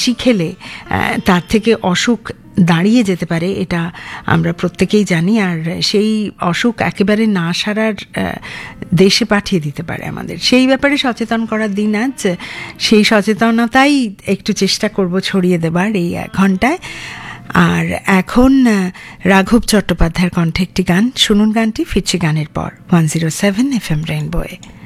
বেশি খেলে তার থেকে অসুখ দাঁড়িয়ে যেতে পারে, এটা আমরা প্রত্যেকেই জানি। আর সেই অসুখ একেবারে না সারার দেশে পাঠিয়ে দিতে পারে আমাদের। সেই ব্যাপারে সচেতন করার দিন আজ। সেই সচেতনতাই একটু চেষ্টা করব ছড়িয়ে দেবার এই 1 ঘন্টায়। আর এখন রাঘব চট্টোপাধ্যায়ের কণ্ঠে একটি গান শুনুন। গানটি ফিরছে গানের পর 107 FM রেইনবোয়ে।